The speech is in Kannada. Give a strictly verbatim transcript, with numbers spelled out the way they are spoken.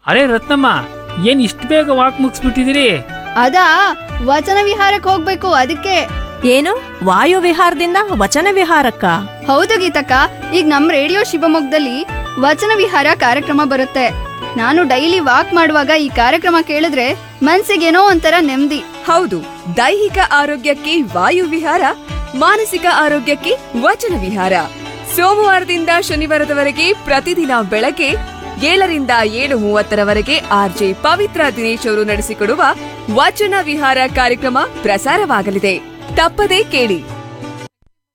ಅರೆ ರತ್ನಮ್ಮ, ಏನ್ ಇಷ್ಟು ಬೇಗ ವಾಕ್ ಮುಗಿಸ್ಬಿಟ್ಟಿದಿರಿ? ಅದಾ ವಚನ ವಿಹಾರಕ್ಕೆ ಹೋಗ್ಬೇಕು ಅದಕ್ಕೆ. ಏನು ವಾಯು ವಿಹಾರದಿಂದ ವಚನ ವಿಹಾರಕ್ಕ? ಹೌದು ಗೀತಕ್ಕ, ಈಗ ನಮ್ ರೇಡಿಯೋ ಶಿವಮೊಗ್ಗದಲ್ಲಿ ವಚನ ವಿಹಾರ ಕಾರ್ಯಕ್ರಮ ಬರುತ್ತೆ. ನಾನು ಡೈಲಿ ವಾಕ್ ಮಾಡುವಾಗ ಈ ಕಾರ್ಯಕ್ರಮ ಕೇಳಿದ್ರೆ ಮನ್ಸಿಗೇನೋ ಒಂಥರ ನೆಮ್ಮದಿ. ಹೌದು, ದೈಹಿಕ ಆರೋಗ್ಯಕ್ಕೆ ವಾಯು ವಿಹಾರ, ಮಾನಸಿಕ ಆರೋಗ್ಯಕ್ಕೆ ವಚನ ವಿಹಾರ. ಸೋಮವಾರದಿಂದ ಶನಿವಾರದವರೆಗೆ ಪ್ರತಿದಿನ ಬೆಳಗ್ಗೆ ಏಳರಿಂದ ಏಳು ಮೂವತ್ತರವರೆಗೆ ಆರ್ಜೆ ಪವಿತ್ರ ದಿನೇಶ್ ಅವರು ನಡೆಸಿಕೊಡುವ ವಚನ ವಿಹಾರ ಕಾರ್ಯಕ್ರಮ ಪ್ರಸಾರವಾಗಲಿದೆ. ತಪ್ಪದೇ ಕೇಳಿ.